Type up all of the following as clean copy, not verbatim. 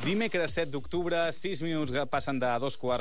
Dimecres 7 d'octubre, 6 minuts passen de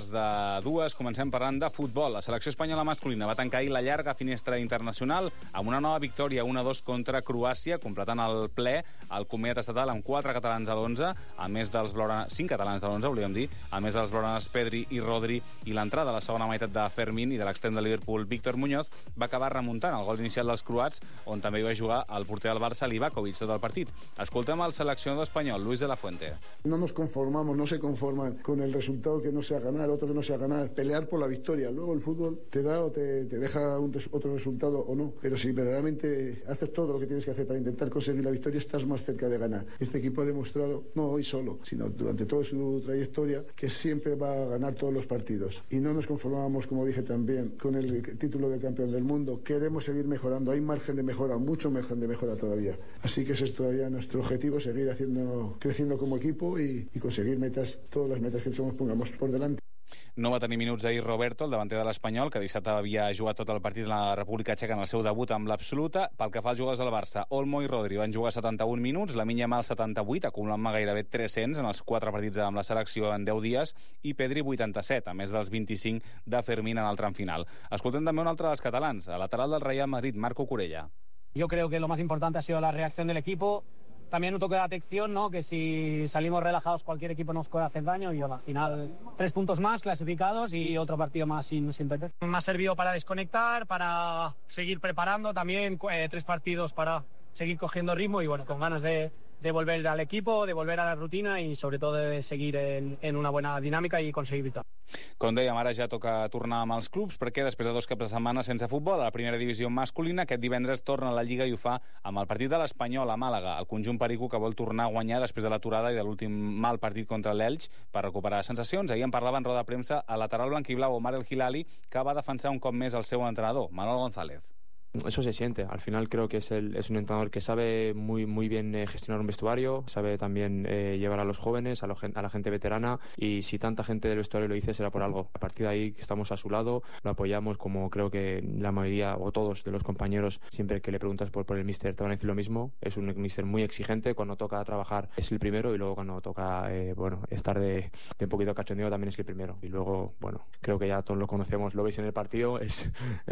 2:45. Comencem parlant de futbol. La selecció espanyola masculina va tancar ahir la llarga finestra internacional amb una nova victòria 1-2 contra Croàcia, completant el ple al comiat estatal amb 4 catalans a l'11, a més dels 5 catalans a l'11, volíem dir, a més dels blaugranes Pedri i Rodri, i l'entrada a la segona meitat de Fermín i de l'extrem de Liverpool Víctor Muñoz va acabar remuntant el gol inicial dels croats, on també hi va jugar el porter del Barça, Livakovic, tot el partit. Escoltem el seleccionador espanyol, Luis de la Fuente. No nos conformamos, no se conforman con el resultado que no sea ganar, otro que no sea ganar, pelear por la victoria. Luego el fútbol te da o te deja otro resultado o no, pero si verdaderamente haces todo lo que tienes que hacer para intentar conseguir la victoria, estás más cerca de ganar. Este equipo ha demostrado, no hoy solo, sino durante toda su trayectoria, que siempre va a ganar todos los partidos. Y no nos conformamos, como dije también, con el título de campeón del mundo. Queremos seguir mejorando, hay margen de mejora, mucho margen de mejora todavía. Así que ese es todavía nuestro objetivo, seguir creciendo como equipo y conseguir todas las metas que nos pongamos por delante. No va tenir minuts ahir Roberto, el davanter de l'Espanyol, que dissabte havia jugat tot el partit en la República Txeca en el seu debut amb l'absoluta. Pel que fa als jugadors del Barça, Olmo i Rodri van jugar 71 minuts, Lamine Yamal 78, acumulant gairebé 300 en els 4 partits amb la selecció en 10 dies, i Pedri 87, a més dels 25 de Fermín en el tram final. Escoltem també un altre dels catalans, a lateral del Real Madrid, Marco Curella. Yo creo que lo más importante ha sido la reacción del equipo. También un toque de atención, ¿no? Que si salimos relajados cualquier equipo nos puede hacer daño y al final 3 puntos más clasificados y otro partido más sin perder. Me ha servido para desconectar, para seguir preparando también 3 partidos para seguir cogiendo ritmo y bueno, con ganas de volver al equipo, de volver a la rutina y sobre todo de seguir en una buena dinàmica i conseguir victòria. Com dèiem, ara ja toca tornar amb els clubs perquè després de 2 caps de setmana sense futbol a la primera divisió masculina, aquest divendres torna a la Lliga i ho fa amb el partit de l'Espanyol a Màlaga, el conjunt perico que vol tornar a guanyar després de l'aturada i de l'últim mal partit contra l'Elx per recuperar sensacions. Ahir en parlava en roda de premsa el lateral blanquiblau Omar El Hilali, que va defensar un cop més el seu entrenador, Manuel González. Eso se siente. Al final creo que es un entrenador que sabe muy bien gestionar un vestuario, sabe también llevar a los jóvenes, a la gente veterana, y si tanta gente del vestuario lo dice será por algo. A partir de ahí estamos a su lado, lo apoyamos, como creo que la mayoría o todos de los compañeros, siempre que le preguntas por el míster te van a decir lo mismo. Es un míster muy exigente, cuando toca trabajar es el primero y luego cuando toca estar de un poquito cachondeo también es el primero. Y luego, creo que ya todos lo conocemos, lo veis en el partido, es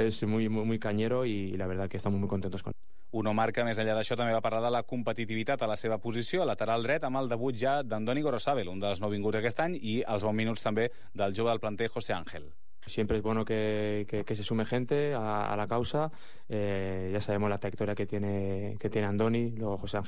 muy cañero y la verdad que estamos muy contentos con él. Uno Marca, més enllà d'això, també va parlar de la competitivitat a la seva posició, lateral dret, amb el debut ja d'Andoni Gorosabel, un dels nouvinguts aquest any, i els bons minuts també del jove del planter José Ángel. Siempre es bueno que se sume gente a la causa. Ya sabemos la trayectoria que tiene Andoni, luego José Ángel